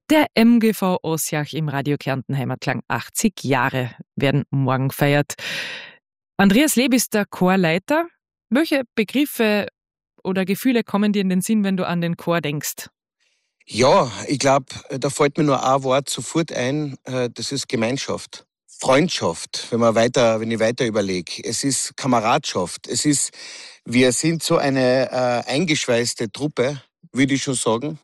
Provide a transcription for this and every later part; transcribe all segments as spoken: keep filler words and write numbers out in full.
Der M G V Ossiach im Radio Kärnten Heimatklang achtzig Jahre werden morgen gefeiert. Andreas Leb ist der Chorleiter. Welche Begriffe oder Gefühle kommen dir in den Sinn, wenn du an den Chor denkst? Ja, ich glaube, da fällt mir nur ein Wort sofort ein, das ist Gemeinschaft. Freundschaft, wenn man weiter, wenn ich weiter überlege. Es ist Kameradschaft. Es ist, wir sind so eine äh, eingeschweißte Truppe, würde ich schon sagen.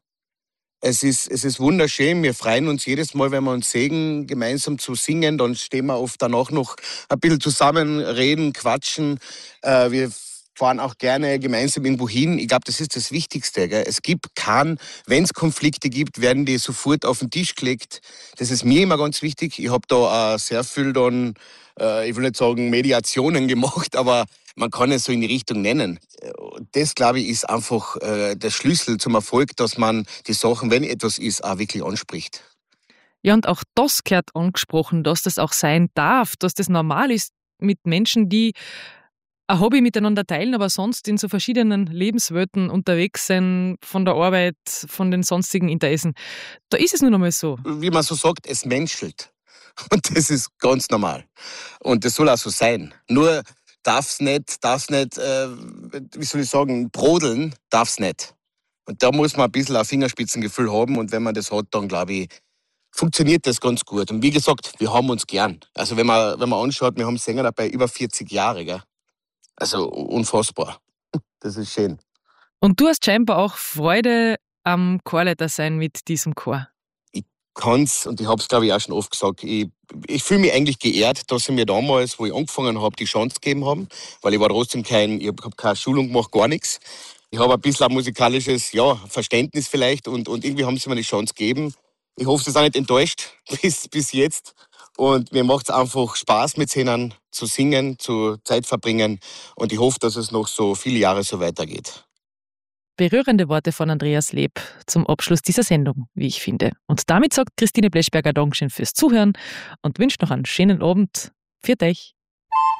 Es ist, es ist wunderschön. Wir freuen uns jedes Mal, wenn wir uns sehen, gemeinsam zu singen. Dann stehen wir oft danach noch ein bisschen zusammen, reden, quatschen. Äh, wir fahren auch gerne gemeinsam irgendwo hin. Ich glaube, das ist das Wichtigste. Gell? Es gibt keinen, wenn es Konflikte gibt, werden die sofort auf den Tisch gelegt. Das ist mir immer ganz wichtig. Ich habe da äh, sehr viel dann, äh, ich will nicht sagen Mediationen gemacht, aber man kann es so in die Richtung nennen. Das, glaube ich, ist einfach äh, der Schlüssel zum Erfolg, dass man die Sachen, wenn etwas ist, auch wirklich anspricht. Ja, und auch das gehört angesprochen, dass das auch sein darf, dass das normal ist mit Menschen, die ein Hobby miteinander teilen, aber sonst in so verschiedenen Lebenswelten unterwegs sind, von der Arbeit, von den sonstigen Interessen. Da ist es nun einmal so. Wie man so sagt, es menschelt. Und das ist ganz normal. Und das soll auch so sein. Nur darf's nicht, darf's nicht, äh, wie soll ich sagen, brodeln, darf's nicht. Und da muss man ein bisschen ein Fingerspitzengefühl haben. Und wenn man das hat, dann glaube ich, funktioniert das ganz gut. Und wie gesagt, wir haben uns gern. Also wenn man, wenn man anschaut, wir haben Sänger dabei über vierzig Jahre, gell? Also unfassbar. Das ist schön. Und du hast scheinbar auch Freude am Chorleiter sein mit diesem Chor. Ich kann's, und ich habe es, glaube ich, auch schon oft gesagt, ich, ich fühle mich eigentlich geehrt, dass sie mir damals, wo ich angefangen habe, die Chance gegeben haben, weil ich war trotzdem kein, ich habe keine Schulung gemacht, gar nichts. Ich habe ein bisschen ein musikalisches ja, Verständnis vielleicht und, und irgendwie haben sie mir die Chance gegeben. Ich hoffe, sie sind auch nicht enttäuscht bis, bis jetzt. Und mir macht es einfach Spaß, mit ihnen zu singen, zu Zeit verbringen. Und ich hoffe, dass es noch so viele Jahre so weitergeht. Berührende Worte von Andreas Leb zum Abschluss dieser Sendung, wie ich finde. Und damit sagt Christine Bleschberger Dankeschön fürs Zuhören und wünscht noch einen schönen Abend. Pfiat euch.